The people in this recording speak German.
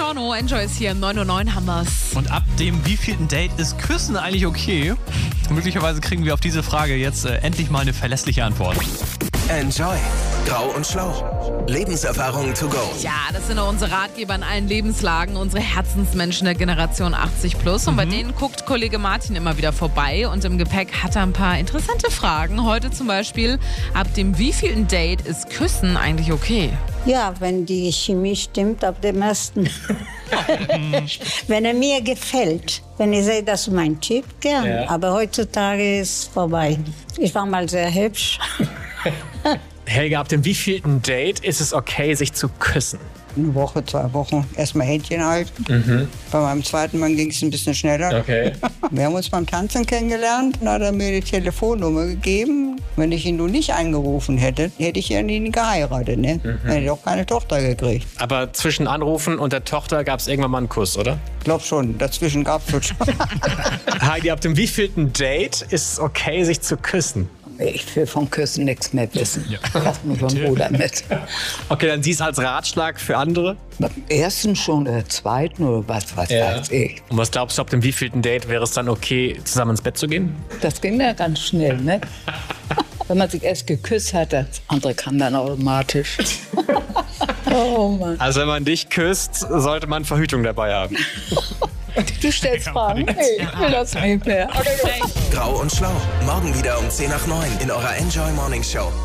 Giorno, Enjoy ist hier, 9:09 haben wir's. Und ab dem wievielten Date ist Küssen eigentlich okay? Möglicherweise kriegen wir auf diese Frage jetzt endlich mal eine verlässliche Antwort. Enjoy. Grau und Schlau. Lebenserfahrung to go. Ja, das sind unsere Ratgeber in allen Lebenslagen, unsere Herzensmenschen der Generation 80+. Und bei denen guckt Kollege Martin immer wieder vorbei. Und im Gepäck hat er ein paar interessante Fragen. Heute zum Beispiel, ab dem wievielten Date ist Küssen eigentlich okay? Ja, wenn die Chemie stimmt, ab dem ersten. Wenn er mir gefällt. Wenn ich sehe, das ist mein Typ, gern. Ja. Aber heutzutage ist es vorbei. Ich war mal sehr hübsch. Helga, ab dem wievielten Date ist es okay, sich zu küssen? Eine Woche, 2 Wochen. Erstmal Händchen halten. Bei meinem zweiten Mann ging es ein bisschen schneller. Okay. Wir haben uns beim Tanzen kennengelernt. Dann hat er mir die Telefonnummer gegeben. Wenn ich ihn nun nicht angerufen hätte, hätte ich ja nie geheiratet. Ne? Hätte ich auch keine Tochter gekriegt. Aber zwischen Anrufen und der Tochter gab es irgendwann mal einen Kuss, oder? Ich glaube schon. Dazwischen gab es schon. Heidi, ab dem wievielten Date ist es okay, sich zu küssen? Ich will von Küssen nichts mehr wissen. Ja. Lass mich vom Bruder mit. Okay, dann siehst du als Ratschlag für andere? Beim ersten schon oder zweiten oder was weiß ich. Und was glaubst du, ab dem wievielten Date wäre es dann okay, zusammen ins Bett zu gehen? Das ging ja ganz schnell, ne? Wenn man sich erst geküsst hat, das andere kann dann automatisch. Oh Mann. Also wenn man dich küsst, sollte man Verhütung dabei haben. Du stellst Fragen. Hey, ich will das nicht mehr. Grau und Schlau. Morgen wieder um 10 nach 9 in eurer Enjoy Morning Show.